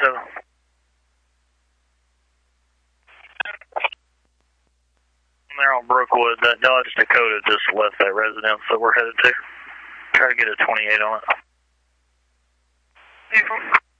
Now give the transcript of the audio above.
7. They're on Brookwood. That Dodge Dakota just left that residence that we're headed to. Try to get a 28 on it.